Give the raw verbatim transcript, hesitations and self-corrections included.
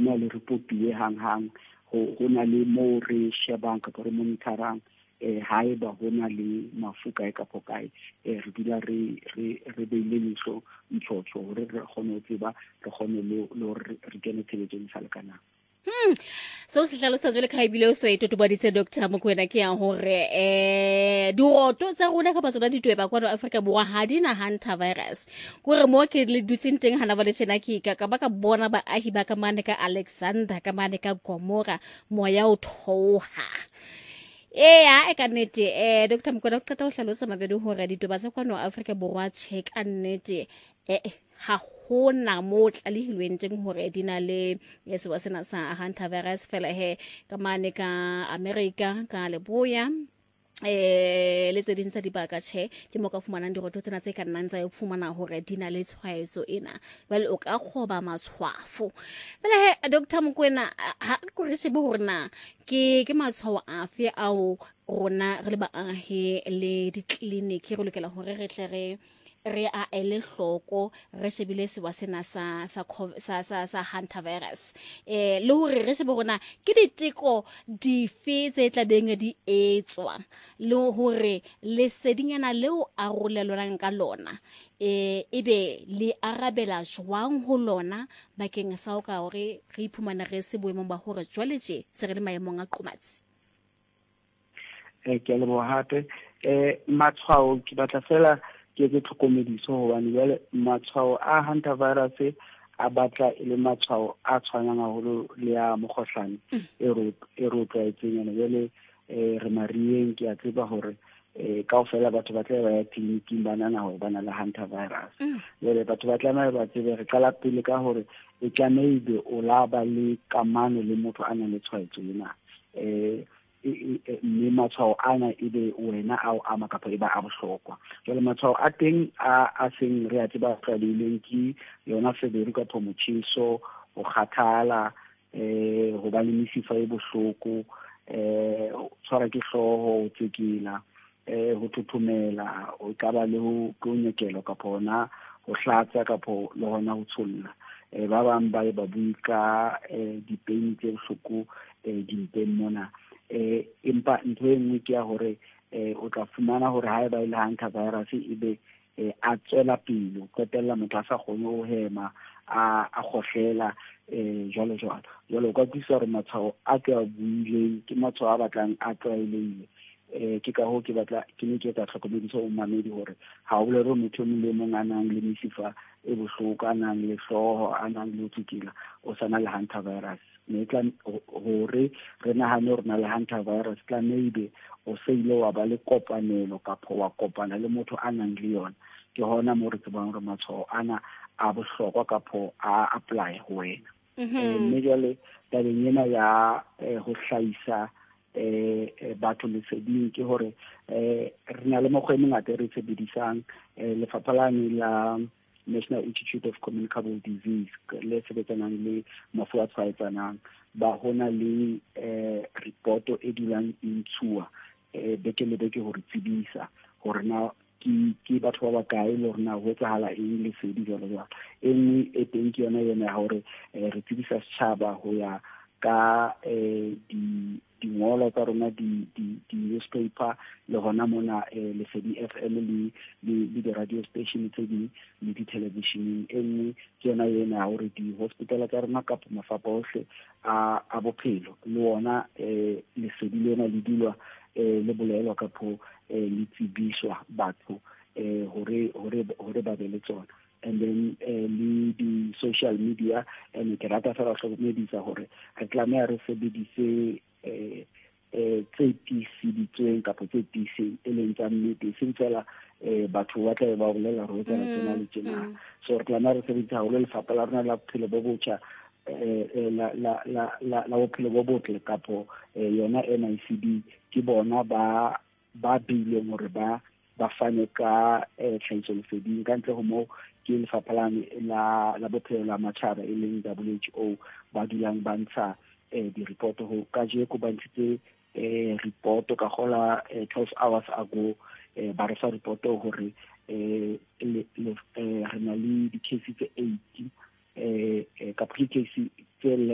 na le report e hang hang ho na le mo re shebang ka re monitorang eh hae ba hona le mafuka e ka pokae eh re dula re re re beile leso ntshotso hore re kgone ho tseba re kgone le re kene theletsong sa lekana. Hmm. So sihlalosa jwale ka ibile o so itotobaditse Doctor Mokoena ke ya hore eh diroto tsa rona ka batsona ditwe ba kwa Afrika Borwa ha di na hantavirus gore mo ke le dutseng teng hana ba le tshena ke ka ba ka bona ba ahi ba ka mane ka Alexander ka mane ka Gomora moya o thoha. Eya e ka nnete eh Doctor Mokoena ka ta o hlalosa mabedi hore ditwe ba tsa kwa Afrika Borwa check ka nnete eh ha hona mo tlalehilweng teng hore di na le sewa sena sa hantavirus fela he ka mane ka America ka Leboya eh le tse ding tsa dibaka tshe ke mo ka fumanang diroto tsena tse ka nnang tsa e fumana hore di na le tshwaetso ena well o ka khoba matshwafo fela he Doctor Mokoena ha go re se bo hore na ke ke matshwao afi ao rona re le baahi le ditleliniki re lokela hore re tle re re a ele hloko re shebile sewa sena sa sa sa sa, sa hantavirus eh le hore re se bona ke diteko dife tse tla beng di etswa le hore le sedinyana leo a rolelwanang ka lona eh ebe le arabela jwang ho lona bakeng sa o ka hore re iphumana re se boemong ba hore jwaleje se re le maemong a qomatsi. eh ke le bohate eh matshwao ke batla fela ke ke tlhokomediso hobane jwale matshwao a hantavirus a batla ile matshwao a tshwanang haholo le ya mokgohlane e ro e ro tsaetseng ene jwale eh re marieng ke a tseba hore eh kaofela batho ba tla ba ya tleliniking ba nana hore bana le hantavirus jwale batho ba tla ba tsebe re qala pele ka hore e tlameile o la ba le kamano le motho a nang le tshwaetso lena eh mme matshwao ana ebe wena ao ama kapa eba a bohlokwa jwale matshwao a teng a a seng re a tseba tlwaelehileng ke yona feberu ka motjheso ho kgathala eh ho ba le mesifa e bohloko eh tshwara ke hloho ho tsekela eh ho thuthumela o ka ba le ho konyekelo kapa ona ho hlatsa kapa le hona ho tsholla eh ba bang ba ba buika eh dipeini tse bohloko eh dimpeng mona eh empa ntho e nngwe ke ya hore eh o tla fumana hore ha e ba ile hantavirus e be eh a tswela pele o qetella motho a sa kgone ho hema a a khohlela eh jwalo jwalo jwalo ka tsisa hore matshwao a ke a buileng ke matshwao a batlang a tlwaelehile eh ke ka ho ke batla ke ne ke tla tlhokomediso o mamedi hore ha o le re motho mo le mong a nang le mesifa e bohloko a nang le hloho a nang le tsukila o sana le hantavirus ne tla hore re nahane hore na le hantavirus tla maybe o se ile wa ba le kopanelo kapo wa kopana le motho a nang le yona ke hona mo re tsebang hore matshwao ana a bohlokwa kapo a apply ho wena eh mme jwale tabeng ena ya ho hlahisa eh batho le seding ke hore eh re na le mokgwa e mengata re sebedisang lefapha la la National Institute of Communicable Disease le sebetsanang le mafu a tshwaetsanang ba hona le eh report e dulang intshuwa eh beke le beke hore tsebisa hore na ki ki batho ba bakae le hore na ho etsahala eng le sedi jalo jalo eng e teng ke yona yona hore re tsebisa setjhaba ho ya ka eh di dingolo tsa rona di di di newspaper le hona mona le Lesedi F M le le di radio station tse di le di television eng ke yona yena hore di hospital tsa rona ka mafapha ohle a a bophelo le ona eh Lesedi lena le dilwa eh le bolelo ka pho le tsibiswa batho eh hore hore hore ba be le tsona and then uh, le di social media and ke rata fela go medisa hore re tlameha re sebedise eh eh tse tiiseditsweng kapo tse tiiseng e leng tsa nnete seng fela eh batho ba tla ba bolela re tsena tsena le tsena so re tlameha re sebedisa ho le lefapha la rona la bophelo bo botjha eh la la la la la bophelo bo botle kapo yona N I C D ke bona ba ba bile hore ba ba fane ka tlhahiso leseding ka ntle ho mo ke lefapha la la bophelo la matjhaba e leng W H O ba dulang ba ntsha eh di report ho ka je ko ba ntse eh report ka gola twelve hours ago eh ba re sa report hore eh le re na le di cases tse eighty eh ka cases tse